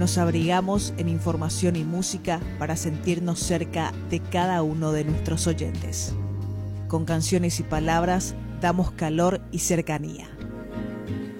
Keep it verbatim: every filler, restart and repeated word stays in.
Nos abrigamos en información y música para sentirnos cerca de cada uno de nuestros oyentes. Con canciones y palabras damos calor y cercanía.